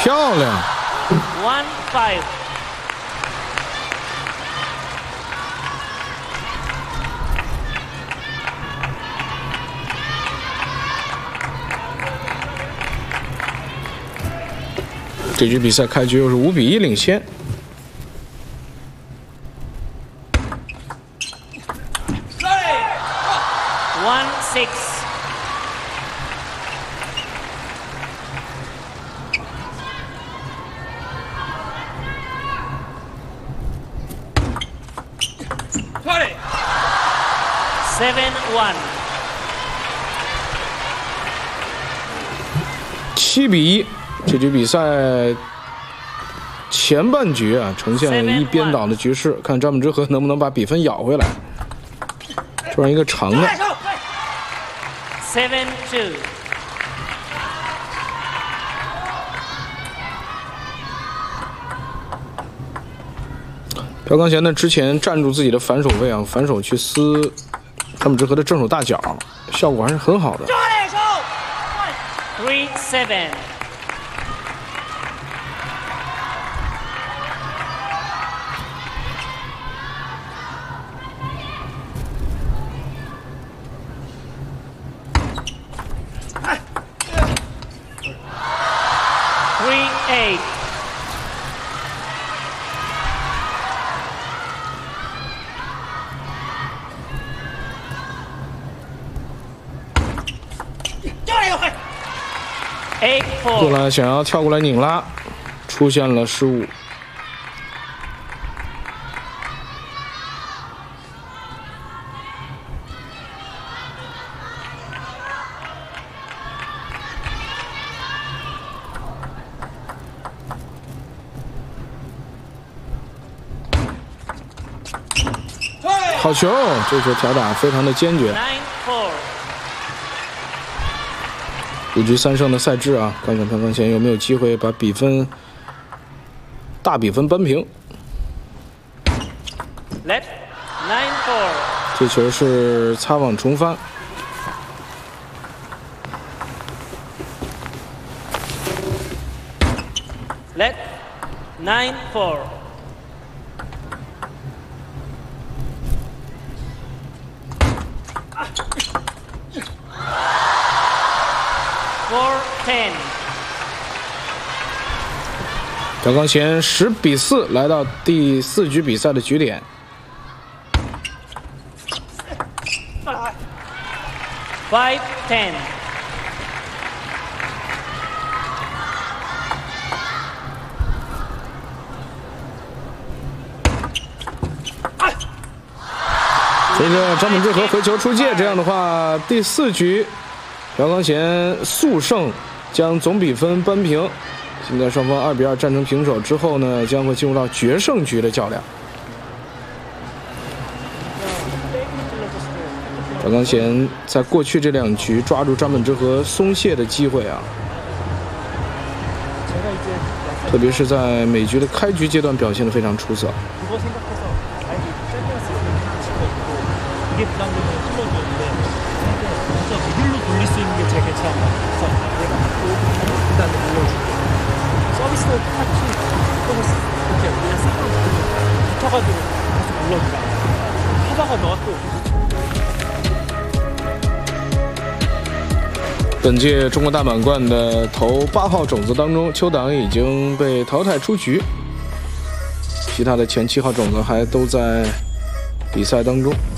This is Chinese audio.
漂亮。 1-5。 这局比赛开局又是5比1领先。 1-6。7-1。 7比1。这局比赛前半局啊，呈现了一边倒的局势，看詹姆之河能不能把比分咬回来。这样一个长的。 7-2。 朴刚贤呢，之前站住自己的反手位啊，反手去撕詹姆之河的正手大脚，效果还是很好的。 3-7。3-8。 过来想要跳过来拧拉，出现了失误。好球！这球挑打非常的坚决。5局3胜的赛制啊，看看朴刚贤有没有机会把比分大比分扳平。 Left 9-4。 这球是擦网重发。 Left 9-4。4-10。 朴刚贤10比4来到第4局比赛的局点。 5-10。 随着张本智和回球出界，这样的话，第4局朴刚贤速胜，将总比分扳平。现在双方2比2战成平手之后呢，将会进入到决胜局的较量。朴刚贤在过去这2局抓住张本智和松懈的机会啊，特别是在每局的开局阶段表现得非常出色。本届中国大满贯的头8号种子当中，邱党已经被淘汰出局，其他的前7号种子还都在比赛当中。